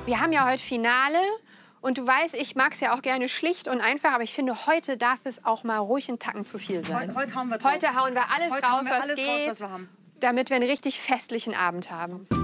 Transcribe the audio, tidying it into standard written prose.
Wir haben ja heute Finale. Und du weißt, ich mag es ja auch gerne schlicht und einfach, aber ich finde, heute darf es auch mal ruhig einen Tacken zu viel sein. Heute hauen wir drauf. Heute hauen wir alles raus, was raus, geht, was wir haben. damit wir einen richtig festlichen Abend haben.